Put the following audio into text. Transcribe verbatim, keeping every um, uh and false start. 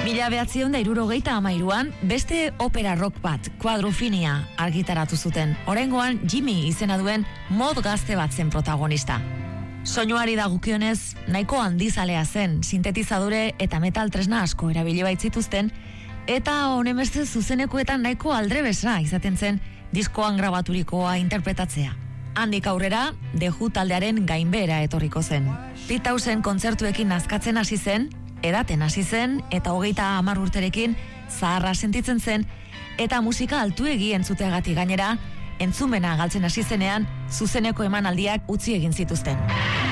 Mila behatziehun da hirurogeita hamairuan beste opera rock bat, Quadrophenia, argitaratu zuten. Oraingoan Jimmy izena duen mod gazte bat zen protagonista. Soinuari dagokionez, nahiko handizalea zen, sintetizadore eta metal tresna asko erabili baitzituzten, eta honemeste zuzenekoetan nahiko aldrebesa izaten zen diskoan grabaturikoa interpretatzea. Handik aurrera, The Who taldearen gainbehera etorriko zen. Pete Townshend kontzertuekin nazkatzen hasi zen, edaten hasi zen, eta hogeita hamar urterekin zaharra sentitzen zen, eta musika altuegi entzuteagatik gainera, entzumena galtzen hasi zenean, zuzeneko emanaldiak utzi egin zituzten.